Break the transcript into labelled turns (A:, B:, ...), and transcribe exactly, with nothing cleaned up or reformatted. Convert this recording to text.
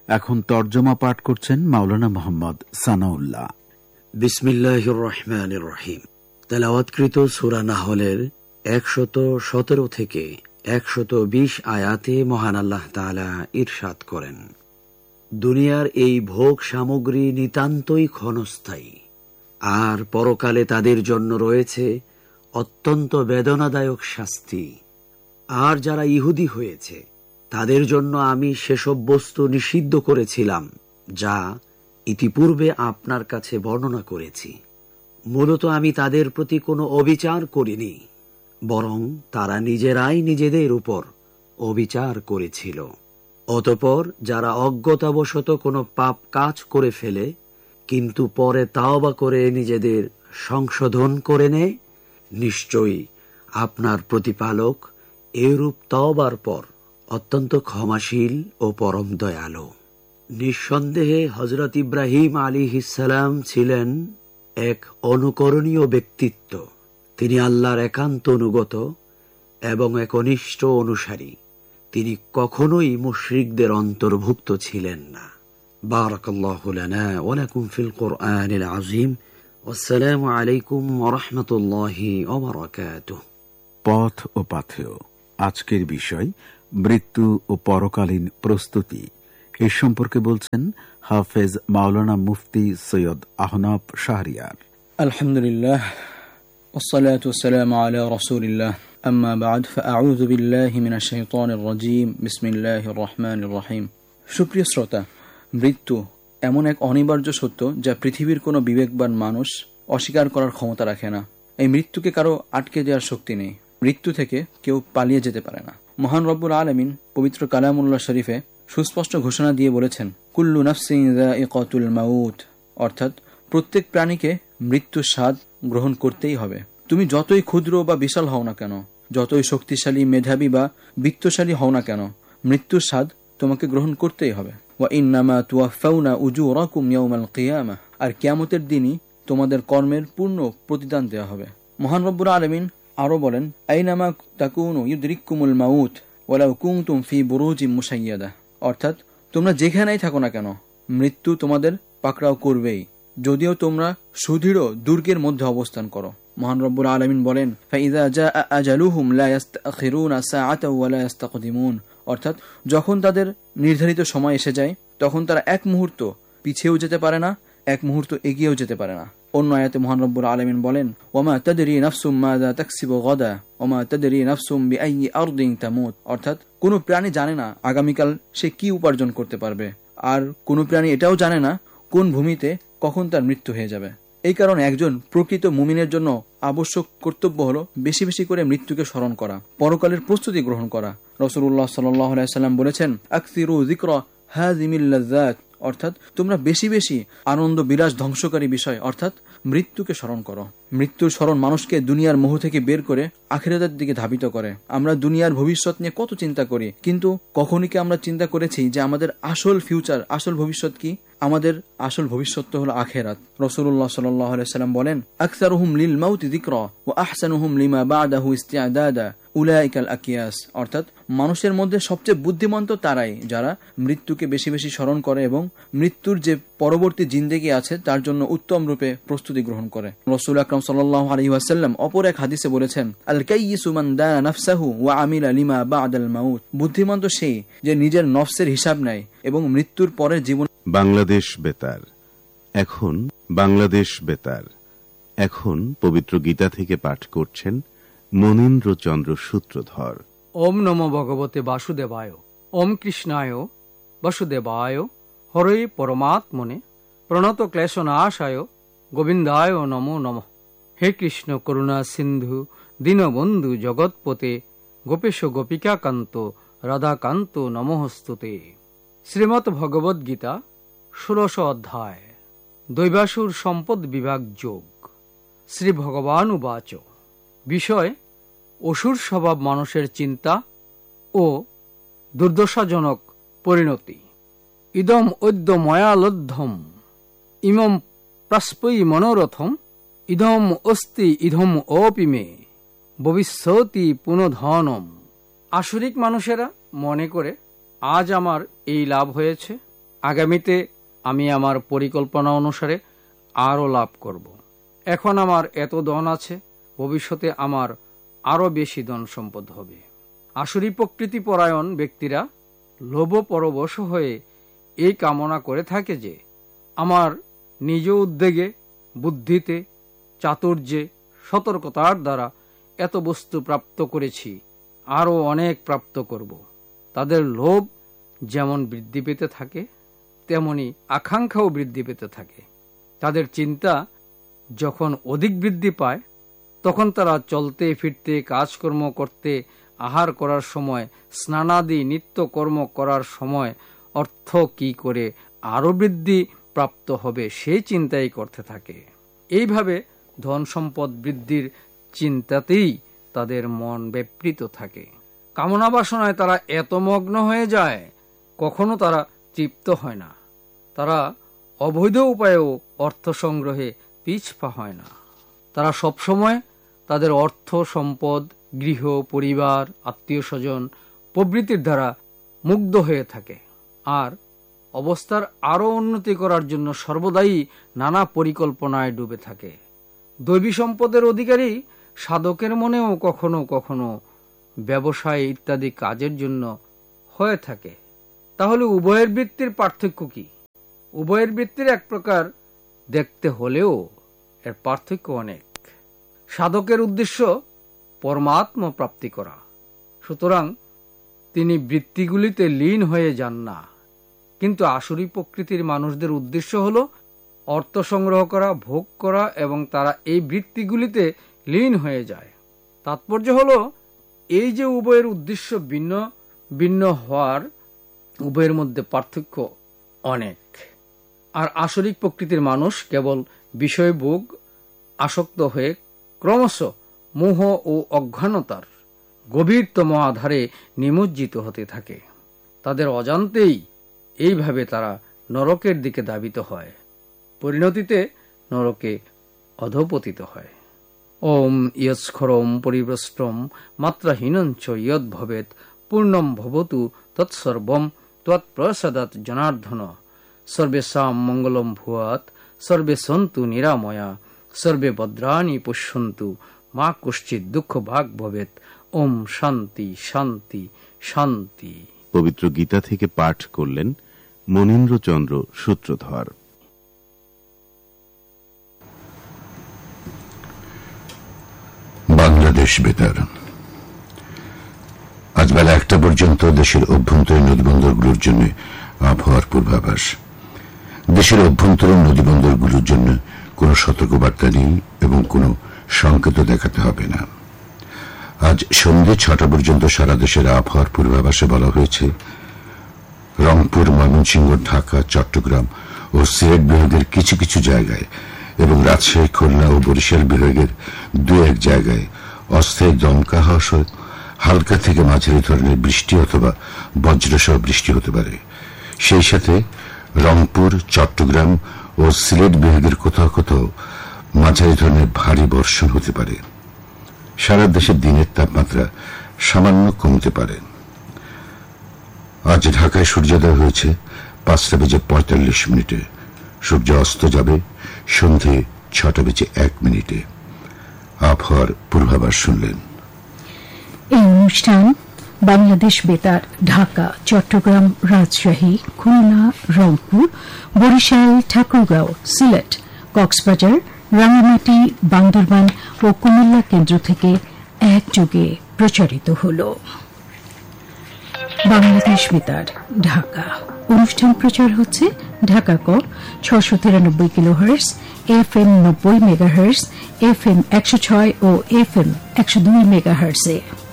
A: এখন তর্জমা পাঠ করছেন মাওলানা মোহাম্মদ সানাউল্লাহ।
B: বিসমিল্লাহির রহমানির রহিম। তেলাওয়াতকৃত সূরা নাহলের একশত সতেরো থেকে একশত বিশ আয়াতে মহান আল্লাহ তাআলা ইরশাদ করেন, দুনিয়ার এই ভোগ সামগ্রী নিতান্তই ক্ষণস্থায়ী, আর পরকালে তাদের জন্য রয়েছে অত্যন্ত বেদনাদায়ক শাস্তি। আর যারা ইহুদি হয়েছে তাদের জন্য আমি সেসব বস্তু নিষিদ্ধ করেছিলাম যা ইতিপূর্বে আপনার কাছে বর্ণনা করেছি। মূলত আমি তাদের প্রতি কোনো অবিচার করিনি, বরং তারা নিজেরাই নিজেদের উপর অবিচার করেছিল। অতঃপর যারা অজ্ঞতাবশত কোনো পাপ কাজ করে ফেলে কিন্তু পরে তাওবা করে নিজেদের সংশোধন করে নেয়, নিশ্চয়ই আপনার প্রতিপালক এরূপ তাওবার পর অত্যন্ত ক্ষমাশীল ও পরম দয়ালু। নিঃসন্দেহে হযরত ইব্রাহিম আলাইহিস সালাম ছিলেন এক অনুকরণীয় ব্যক্তিত্ব। তিনি আল্লাহর একান্ত অনুগত এবং একনিষ্ঠ অনুসারী। তিনি কখনোই মুশরিকদের অন্তর্ভুক্ত ছিলেন না। বারাকাল্লাহু লানা ওয়া লাকুম ফিল কুরআনিল আযীম। আসসালামু আলাইকুম ওয়া রাহমাতুল্লাহি ওয়া বারাকাতুহু।
A: পথ ও পাথেয় আজকের বিষয় মৃত্যু ও পরকালীন প্রস্তুতি। এ সম্পর্কে বলছেন হাফেজ মাওলানা মুফতি সৈয়দ আহনাফ শাহরিয়ার।
C: আলহামদুলিল্লাহ والصلاة والسلام على رسول الله أما بعد فأعوذ بالله من الشيطان الرجيم بسم الله الرحمن الرحيم। সুপ্রিয় শ্রোতা, মৃত্যু এমন এক অনিবার্য সত্য যা পৃথিবীর কোনো বিবেকবান মানুষ অস্বীকার করার ক্ষমতা রাখে না। এই মৃত্যুকে কারো আটকে দেওয়ার শক্তি নেই। মৃত্যু থেকে কেউ পালিয়ে যেতে পারে না। মহান রব্বুল আলামিন পবিত্র কালামুল্লাহ শরীফে সুস্পষ্ট ঘোষণা দিয়ে বলেছেন, কুল্লু নাফসিন যায়িকাতুল মাউত, অর্থাৎ প্রত্যেক প্রাণীকে মৃত্যুর স্বাদ গ্রহণ করতেই হবে। তুমি যতই ক্ষুদ্র বা বিশাল হও না কেন, যতই শক্তিশালী, মেধাবী বা বিত্তশালী হও না কেন, মৃত্যুর স্বাদ তোমাকে গ্রহণ করতেই হবে। ওয়া ইন্নামা তুওয়াফাউনা উজুরাকুম ইয়াউমাল কিয়ামাহ, আর কিয়ামতের দিনই তোমাদের কর্মের পূর্ণ প্রতিদান দেওয়া হবে। মহান রব্বুল আলামিন আরো বলেন, আইনামা তাকুনু ইউদরিকুমুল মাউত ওয়ালাউ কুনতুম ফি বুরুজিম মুশাইয়াদা, অর্থাৎ তোমরা যেখানেই থাকো না কেন মৃত্যু তোমাদের পাকড়াও করবেই, যদিও তোমরা সুদৃঢ় দুর্গের মধ্যে অবস্থান করো। মহান রব্বুল আলামিন বলেন, ফাইযা জাআ আজালুহুম লা ইস্তাখিরুনা সাআতাও ওয়া লা ইস্তাকদিমুন, অর্থাৎ যখন তাদের নির্ধারিত সময় এসে যায় তখন তারা এক মুহূর্ত পিছিয়েও যেতে পারে না, এক মুহূর্ত এগিয়েও যেতে পারে না। অন্য আয়াতে মহান রব্বুল আলামিন বলেন, ওয়ামা তাদরি নাফসুম মাযা তাকসিবু গাদা ওয়ামা তাদরি নাফসুম বিআইয়ি আরদিন তামুত, অর্থাৎ কোনো প্রাণী জানে না আগামীকাল সে কি উপার্জন করতে পারবে, আর কোনো প্রাণী এটাও জানে না কোন ভূমিতে কখন তার মৃত্যু হয়ে যাবে। এই কারণে একজন প্রকৃত মুমিনের জন্য আবশ্যক কর্তব্য হলো বেশি বেশি করে মৃত্যুকে স্মরণ করা, পরকালের প্রস্তুতি গ্রহণ করা। রাসূলুল্লাহ সাল্লাল্লাহু আলাইহি সাল্লাম বলেছেন, আকসিরু যিকরা হাযিমিল লাযযাত, অর্থাৎ তোমরা বেশি বেশি আনন্দ বিলাস ধ্বংসকারী বিষয় অর্থাৎ মৃত্যুকে স্মরণ করো। মৃত্যুর স্মরণ মানুষকে দুনিয়ার মোহ থেকে বের করে আখিরাতের দিকে ধাবিত করে। আমরা দুনিয়ার ভবিষ্যৎ নিয়ে কত চিন্তা করি, কিন্তু কখনই কি আমরা চিন্তা করেছি যে আমাদের আসল ফিউচার, আসল ভবিষ্যৎ কি? আমাদের আসল ভবিষ্যৎ হলো আখিরাত। রাসূলুল্লাহ সাল্লাল্লাহু আলাইহি সাল্লাম বলেন, আকসারুহুম লিল মাউতি যিকরা ওয়া আহসানুহুম লিমা বা'দাহু ইস্তি'দাদা উলাইকাল আকিয়াস, অর্থাৎ মানুষের মধ্যে সবচেয়ে বুদ্ধিমন্ত তারাই যারা মৃত্যুকে বেশি বেশি স্মরণ করে এবং মৃত্যুর যে পরবর্তী জিন্দেগি আছে তার জন্য উত্তম রূপে প্রস্তুতি গ্রহণ করে। রাসূল আকরাম সাল্লাল্লাহু আলাইহি ওয়াসাল্লাম অপর এক হাদিসে বলেছেন, আল কাইয়িসু মান দানা নাফসাহু ওয়া আমিলা লিমা বা'দাল মাউত, বুদ্ধিমান তো সেই যে নিজের নফসের হিসাব নেয় এবং মৃত্যুর পরের জীবন।
D: বাংলাদেশ বেতার এখন বাংলাদেশ বেতার এখন পবিত্র গীতা থেকে পাঠ করছেন মনীন্দ্র চন্দ্র সূত্রধর।
E: ওম নমো ভগবতে বাসুদেবায়, ওম কৃষ্ণায় বাসুদেবায়, হরে পরমাত্মনে প্রণত ক্লেশনাশায়, গোবিন্দায় নমো নমঃ। হে কৃষ্ণ করুণা সিন্ধু দীনবন্ধু জগৎপতে, গোপেশ গোপিকাকান্ত রাধাকান্ত নমঃস্তুতে। শ্রীমৎ ভগবদ গীতা ষোড়শ অধ্যায়, দৈবাসুর সম্পদ বিভাগ যোগ। শ্রী ভগবান উবাচ, বিষয় অসুর স্বভাব মানুষের চিন্তা ও দুর্দশাজনক পরিণতি। ইদম অদ্য ময়ালব্ধম ইমম প্রাস্পয়ী মনোরথম, ইদম অস্তি ইদম অপি মে ভবিষ্যতি পুনঃধনম। আসরিক মানুষেরা মনে করে আজ আমার এই লাভ হয়েছে, আগামীতে আমি আমার পরিকল্পনা অনুসারে আরও লাভ করব। এখন আমার এত ধন আছে, ভবিষ্যতে আমার আরও বেশি ধন সম্পদ হবে। আসুরি প্রকৃতি পরায়ণ ব্যক্তিরা লোভপরবশ হয়ে এই কামনা করে থাকে যে আমার নিজ উদ্যোগে, বুদ্ধিতে, চাতুর্যে, সতর্কতার দ্বারা এত বস্তু প্রাপ্ত করেছি, আরও অনেক প্রাপ্ত করব। তাদের লোভ যেমন বৃদ্ধি পেতে থাকে, তেমনি আকাঙ্ক্ষাও বৃদ্ধি পেতে থাকে। তাদের চিন্তা যখন অধিক বৃদ্ধি পায়, তখন তারা চলতে ফিরতে, কাজকর্ম করতে, আহার করার সময়, স্নানাদি নিত্যকর্ম করার সময় অর্থ কি করে আরও বৃদ্ধি প্রাপ্ত হবে সেই চিন্তাই করতে থাকে। এইভাবে ধন সম্পদ বৃদ্ধির চিন্তাতেই তাদের মন ব্যাপৃত থাকে। কামনা বাসনায় তারা এত মগ্ন হয়ে যায়, কখনো তারা তৃপ্ত হয় না। তারা অবৈধ উপায়েও অর্থ সংগ্রহে পিছপা হয় না। তারা সবসময় তাদের অর্থ সম্পদ, গৃহ, পরিবার, আত্মীয় স্বজন প্রভৃতির দ্বারা মুগ্ধ হয়ে থাকে, আর অবস্থার আরও উন্নতি করার জন্য সর্বদাই নানা পরিকল্পনায় ডুবে থাকে। দৈবী সম্পদের অধিকারী সাধকের মনেও কখনো কখনো ব্যবসায় ইত্যাদি কাজের জন্য হয়ে থাকে। তাহলে উভয়ের বৃত্তির পার্থক্য কি? উভয়ের বৃত্তির এক প্রকার দেখতে হলেও এর পার্থক্য অনেক। সাধকের উদ্দেশ্য পরমাত্ম প্রাপ্তি করা, সুতরাং তিনি বৃত্তিগুলিতে লীন হয়ে যান না। কিন্তু আসুরি প্রকৃতির মানুষদের উদ্দেশ্য হল অর্থ সংগ্রহ করা, ভোগ করা, এবং তারা এই বৃত্তিগুলিতে লীন হয়ে যায়। তাৎপর্য হল এই যে উভয়ের উদ্দেশ্য ভিন্ন ভিন্ন হওয়ার, উভয়ের মধ্যে পার্থক্য অনেক। আর আসরিক প্রকৃতির মানুষ কেবল বিষয়ভোগ আসক্ত হয়ে ক্রমশ মোহ ও অজ্ঞানতার গভীরতম আধারে নিমজ্জিত হতে থাকে। তাদের অজান্তেই এইভাবে তারা নরকের দিকে ধাবিত হয়, পরিণতিতে নরকে অধপতিত হয়। ওম ইয়ৎস্খরম পরিভ্রষ্টম মাত্রাহীনঞ্চ ইয়ৎ ভবেৎ পূর্ণম ভবতু তৎসর্বম ত্বৎপ্রসাদাৎ জনার্দন। সর্বেষাং মঙ্গলম ভূয়াৎ, সর্বে সন্তু নিরাময়া, সর্বে ভদ্রাণি পশ্যন্তু, মা কশ্চিৎ দুঃখ ভাগ ভবেৎ। ওম শান্তি শান্তি শান্তি।
D: পবিত্র গীতা থেকে পাঠ করলেন মনীন্দ্রচন্দ্র সূত্রধর।
F: বাংলাদেশ বেতার। আজ বেলা একটা পর্যন্ত দেশের অভ্যন্তরীণ নদীবন্দরগুলোর জন্য আবহাওয়ার পূর্বাভাস। দেশের অভ্যন্তরীণ নদীবন্দরগুলোর জন্য কোনো সতর্কবার্তা নেই এবং কোনো সংকেত দেখাতে হবে না। আজ সন্ধ্যে ছটা পর্যন্ত সারা দেশের আবহাওয়ার পূর্বাভাসে বলা হয়েছে, রংপুর, ময়মনসিংহ, ঢাকা, চট্টগ্রাম ও সিলেট বিভাগের কিছু কিছু জায়গায় এবং রাজশাহী, খুলনা ও বরিশাল বিভাগের দু এক জায়গায় অস্থায়ী দমকা হাওয়া সহ হালকা থেকে মাঝারি ধরনের বৃষ্টি অথবা বজ্রসহ বৃষ্টি হতে পারে। সেই সাথে রংপুর, চট্টগ্রাম ও সিলেট বিভাগের কোথাও কোথাও মাঝারি ধরনের ভারী বর্ষণ হতে পারে। সারা দেশের দিনের তাপমাত্রা সামান্য কমতে পারে। আজ ঢাকায় সূর্যোদয় হয়েছে পাঁচটা বেজে পঁয়তাল্লিশ মিনিটে। সূর্য অস্ত যাবে সন্ধে ছটা বেজে এক মিনিটে। আবহাওয়ার পূর্বাভাস শুনলেন।
G: এই অনুষ্ঠান বাংলাদেশ বেতার ঢাকা, চট্টগ্রাম, রাজশাহী, খুলনা, রংপুর, বরিশাল, ঠাকুরগাঁও, সিলেট, কক্সবাজার, রাঙ্গামাটি, বান্দরবান ও কুমিল্লা কেন্দ্র থেকে একযোগে প্রচারিত হল। বাংলাদেশ বেতার ঢাকা অনুষ্ঠান প্রচার হচ্ছে ঢাকা ক ছশো তিরানব্বই কিলোহার্স, এফ এম নব্বই মেগাহার্স, এফ এম একশো ছয় ও এফ এম একশো দুই মেগাহার্সে।